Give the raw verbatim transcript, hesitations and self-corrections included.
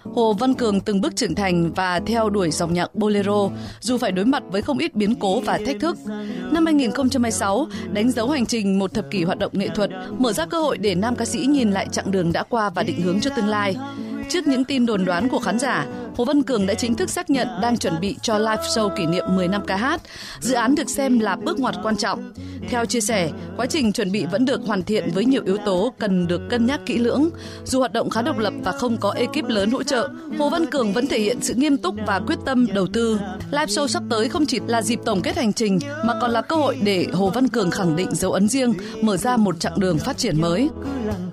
Hồ Văn Cường từng bước trưởng thành và theo đuổi dòng nhạc bolero, dù phải đối mặt với không ít biến cố và thách thức. Năm hai nghìn không trăm hai mươi sáu, đánh dấu hành trình một thập kỷ hoạt động nghệ thuật, mở ra cơ hội để nam ca sĩ nhìn lại chặng đường đã qua và định hướng cho tương lai. Trước những tin đồn đoán của khán giả, Hồ Văn Cường đã chính thức xác nhận đang chuẩn bị cho live show kỷ niệm mười năm ca hát. Dự án được xem là bước ngoặt quan trọng. Theo chia sẻ, quá trình chuẩn bị vẫn được hoàn thiện với nhiều yếu tố cần được cân nhắc kỹ lưỡng. Dù hoạt động khá độc lập và không có ekip lớn hỗ trợ, Hồ Văn Cường vẫn thể hiện sự nghiêm túc và quyết tâm đầu tư. Live show sắp tới không chỉ là dịp tổng kết hành trình mà còn là cơ hội để Hồ Văn Cường khẳng định dấu ấn riêng, mở ra một chặng đường phát triển mới.